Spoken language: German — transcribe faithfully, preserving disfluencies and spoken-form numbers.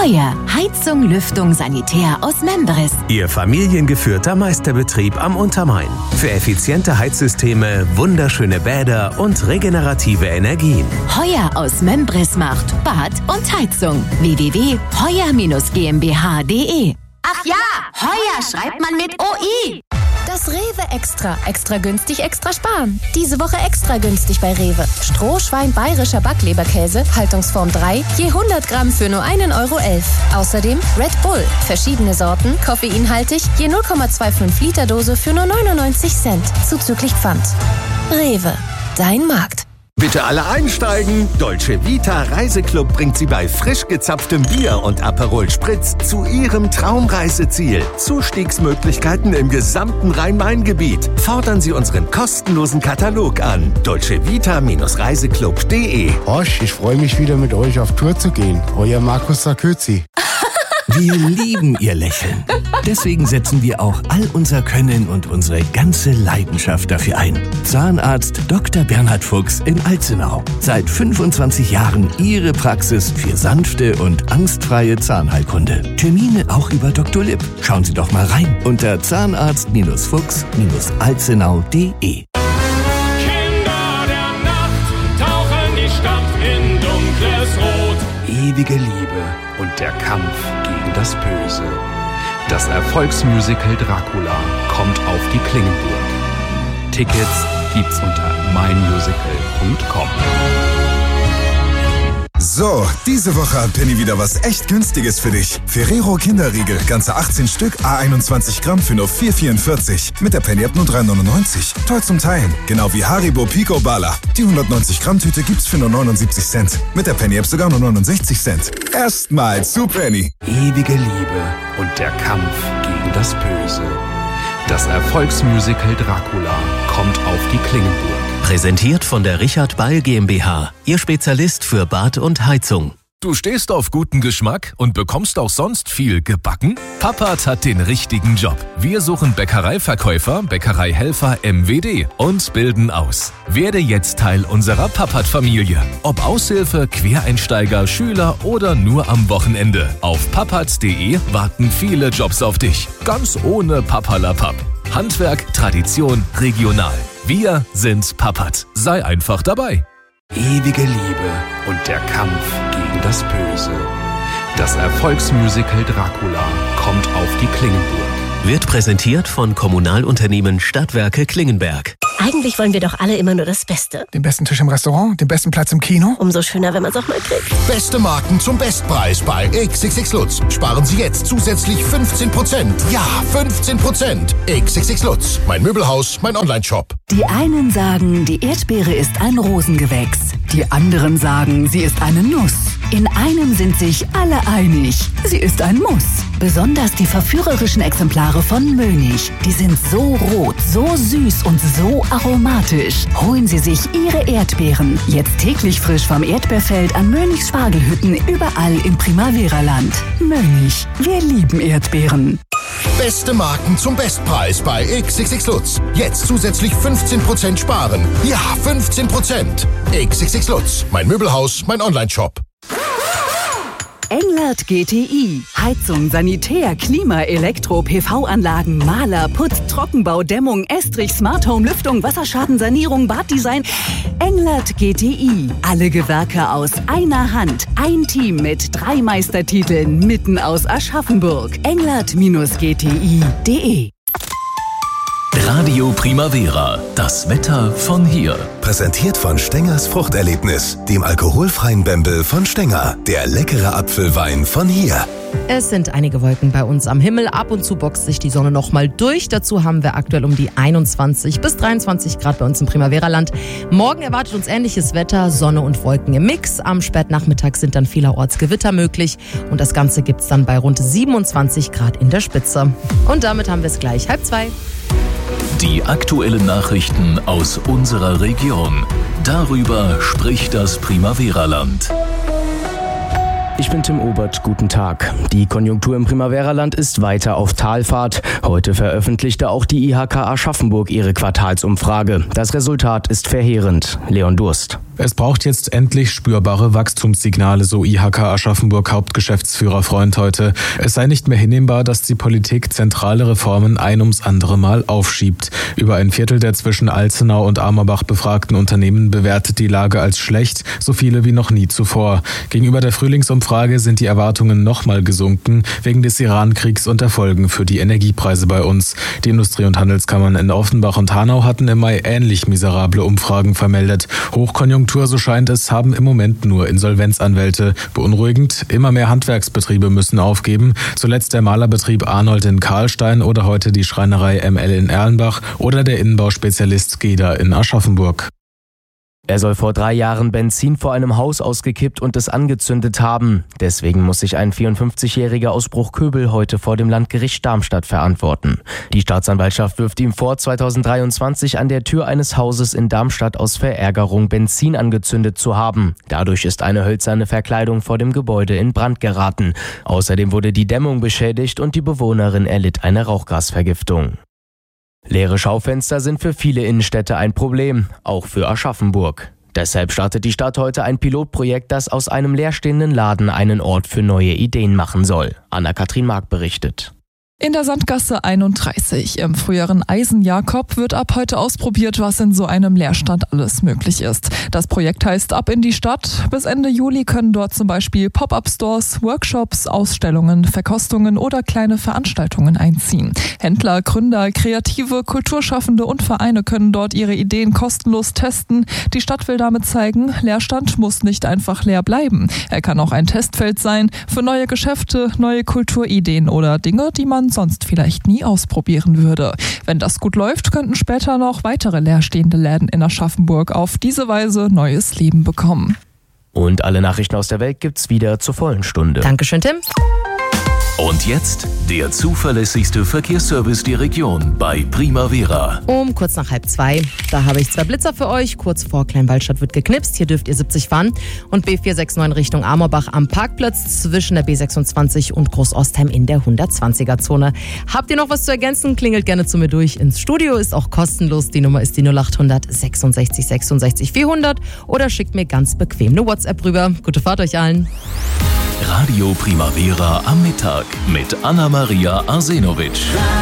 Heuer. Heizung, Lüftung, Sanitär aus Membris. Ihr familiengeführter Meisterbetrieb am Untermain. Für effiziente Heizsysteme, wunderschöne Bäder und regenerative Energien. Heuer aus Membris macht Bad und Heizung. w w w punkt heuer Bindestrich g m b h punkt d e. Ach ja, Heuer schreibt man mit O I. Das Rewe Extra. Extra günstig, extra sparen. Diese Woche extra günstig bei Rewe. Strohschwein bayerischer Backleberkäse, Haltungsform drei, je hundert Gramm für nur einen Euro elf. Außerdem Red Bull, verschiedene Sorten, koffeinhaltig, je null Komma fünfundzwanzig Liter Dose für nur neunundneunzig Cent, zuzüglich Pfand. Rewe, dein Markt. Bitte alle einsteigen. Dolce Vita Reiseclub bringt Sie bei frisch gezapftem Bier und Aperol Spritz zu Ihrem Traumreiseziel. Zustiegsmöglichkeiten im gesamten Rhein-Main-Gebiet. Fordern Sie unseren kostenlosen Katalog an. dolce vita Reiseclub punkt d e. Osch, ich freue mich wieder mit euch auf Tour zu gehen. Euer Markus Sarkozy. Wir lieben Ihr Lächeln. Deswegen setzen wir auch all unser Können und unsere ganze Leidenschaft dafür ein. Zahnarzt Doktor Bernhard Fuchs in Alzenau. Seit fünfundzwanzig Jahren Ihre Praxis für sanfte und angstfreie Zahnheilkunde. Termine auch über Doktor Lipp. Schauen Sie doch mal rein unter zahnarzt Fuchs Alzenau punkt d e. Kinder der Nacht tauchen die Stadt in dunkles Rot. Ewige Liebe und der Kampf gegen das Böse. Das Erfolgsmusical Dracula kommt auf die Klingenburg. Tickets gibt's unter mein musical punkt com. So, diese Woche hat Penny wieder was echt Günstiges für dich. Ferrero Kinderriegel, ganze achtzehn Stück, a einundzwanzig Gramm für nur vier vierundvierzig. Mit der Penny-App nur drei neunundneunzig. Toll zum Teilen. Genau wie Haribo Pico Bala. Die hundertneunzig Gramm Tüte gibt's für nur neunundsiebzig Cent. Mit der Penny-App sogar nur neunundsechzig Cent. Erstmal zu Penny. Ewige Liebe und der Kampf gegen das Böse. Das Erfolgsmusical Dracula kommt auf die Klingenburg. Präsentiert von der Richard Ball GmbH. Ihr Spezialist für Bad und Heizung. Du stehst auf guten Geschmack und bekommst auch sonst viel gebacken? Pappat hat den richtigen Job. Wir suchen Bäckereiverkäufer, Bäckereihelfer M W D und bilden aus. Werde jetzt Teil unserer Pappat-Familie. Ob Aushilfe, Quereinsteiger, Schüler oder nur am Wochenende. Auf pappat punkt d e warten viele Jobs auf dich. Ganz ohne Papperlapapp. Handwerk, Tradition, regional. Wir sind Pappat. Sei einfach dabei. Ewige Liebe und der Kampf gegen das Böse. Das Erfolgsmusical Dracula kommt auf die Klingenburg. Wird präsentiert von Kommunalunternehmen Stadtwerke Klingenberg. Eigentlich wollen wir doch alle immer nur das Beste. Den besten Tisch im Restaurant, den besten Platz im Kino. Umso schöner, wenn man es auch mal kriegt. Beste Marken zum Bestpreis bei X X X Lutz. Sparen Sie jetzt zusätzlich fünfzehn Prozent. Ja, fünfzehn Prozent. X X X Lutz. Mein Möbelhaus, mein Online-Shop. Die einen sagen, die Erdbeere ist ein Rosengewächs. Die anderen sagen, sie ist eine Nuss. In einem sind sich alle einig. Sie ist ein Muss. Besonders die verführerischen Exemplare von Mönig. Die sind so rot, so süß und so aromatisch. Holen Sie sich Ihre Erdbeeren. Jetzt täglich frisch vom Erdbeerfeld an Mönigs Spargelhütten überall im Primavera-Land. Mönig, wir lieben Erdbeeren. Beste Marken zum Bestpreis bei X X X Lutz. Jetzt zusätzlich fünfzehn Prozent sparen. Ja, fünfzehn Prozent. X X X Lutz. Mein Möbelhaus, mein Online-Shop. Englert G T I. Heizung, Sanitär, Klima, Elektro, P V-Anlagen, Maler, Putz, Trockenbau, Dämmung, Estrich, Smart Home, Lüftung, Wasserschadensanierung, Baddesign. Englert G T I. Alle Gewerke aus einer Hand. Ein Team mit drei Meistertiteln mitten aus Aschaffenburg. englert Bindestrich g t i punkt d e. Radio Primavera. Das Wetter von hier. Präsentiert von Stengers Fruchterlebnis, dem alkoholfreien Bembel von Stenger. Der leckere Apfelwein von hier. Es sind einige Wolken bei uns am Himmel. Ab und zu boxt sich die Sonne nochmal durch. Dazu haben wir aktuell um die einundzwanzig bis dreiundzwanzig Grad bei uns im Primavera-Land. Morgen erwartet uns ähnliches Wetter, Sonne und Wolken im Mix. Am Spätnachmittag sind dann vielerorts Gewitter möglich. Und das Ganze gibt's dann bei rund siebenundzwanzig Grad in der Spitze. Und damit haben wir es gleich halb zwei. Die aktuellen Nachrichten aus unserer Region. Darüber spricht das Primavera-Land. Ich bin Tim Obert, guten Tag. Die Konjunktur im Primavera-Land ist weiter auf Talfahrt. Heute veröffentlichte auch die I H K Aschaffenburg ihre Quartalsumfrage. Das Resultat ist verheerend. Leon Durst. Es braucht jetzt endlich spürbare Wachstumssignale, so I H K Aschaffenburg Hauptgeschäftsführer Freund heute. Es sei nicht mehr hinnehmbar, dass die Politik zentrale Reformen ein ums andere Mal aufschiebt. Über ein Viertel der zwischen Alzenau und Amerbach befragten Unternehmen bewertet die Lage als schlecht, so viele wie noch nie zuvor. Gegenüber der Frühlingsumfrage sind die Erwartungen nochmal gesunken, wegen des Iran-Kriegs und der Folgen für die Energiepreise bei uns. Die Industrie- und Handelskammern in Offenbach und Hanau hatten im Mai ähnlich miserable Umfragen vermeldet. Hochkonjunktur, so scheint es, haben im Moment nur Insolvenzanwälte. Beunruhigend, immer mehr Handwerksbetriebe müssen aufgeben. Zuletzt der Malerbetrieb Arnold in Karlstein oder heute die Schreinerei M L in Erlenbach oder der Innenbauspezialist Geda in Aschaffenburg. Er soll vor drei Jahren Benzin vor einem Haus ausgekippt und es angezündet haben. Deswegen muss sich ein vierundfünfzigjähriger aus Bruchköbel heute vor dem Landgericht Darmstadt verantworten. Die Staatsanwaltschaft wirft ihm vor, zweitausenddreiundzwanzig an der Tür eines Hauses in Darmstadt aus Verärgerung Benzin angezündet zu haben. Dadurch ist eine hölzerne Verkleidung vor dem Gebäude in Brand geraten. Außerdem wurde die Dämmung beschädigt und die Bewohnerin erlitt eine Rauchgasvergiftung. Leere Schaufenster sind für viele Innenstädte ein Problem, auch für Aschaffenburg. Deshalb startet die Stadt heute ein Pilotprojekt, das aus einem leerstehenden Laden einen Ort für neue Ideen machen soll. Anna-Kathrin Mark berichtet. In der Sandgasse einunddreißig im früheren Eisen Jakob wird ab heute ausprobiert, was in so einem Leerstand alles möglich ist. Das Projekt heißt Ab in die Stadt. Bis Ende Juli können dort zum Beispiel Pop-up-Stores, Workshops, Ausstellungen, Verkostungen oder kleine Veranstaltungen einziehen. Händler, Gründer, Kreative, Kulturschaffende und Vereine können dort ihre Ideen kostenlos testen. Die Stadt will damit zeigen, Leerstand muss nicht einfach leer bleiben. Er kann auch ein Testfeld sein für neue Geschäfte, neue Kulturideen oder Dinge, die man sonst vielleicht nie ausprobieren würde. Wenn das gut läuft, könnten später noch weitere leerstehende Läden in Aschaffenburg auf diese Weise neues Leben bekommen. Und alle Nachrichten aus der Welt gibt's wieder zur vollen Stunde. Dankeschön, Tim. Und jetzt der zuverlässigste Verkehrsservice der Region bei Primavera. Um kurz nach halb zwei, da habe ich zwei Blitzer für euch. Kurz vor Kleinwaldstadt wird geknipst, hier dürft ihr siebzig fahren. Und B vier sechs neun Richtung Amorbach am Parkplatz zwischen der B sechsundzwanzig und Großostheim in der hundertzwanziger-Zone. Habt ihr noch was zu ergänzen? Klingelt gerne zu mir durch ins Studio, ist auch kostenlos. Die Nummer ist die null acht hundert sechsundsechzig sechsundsechzig vierhundert oder schickt mir ganz bequem eine WhatsApp rüber. Gute Fahrt euch allen. Radio Primavera am Mittag mit Anna-Maria Arsenovic.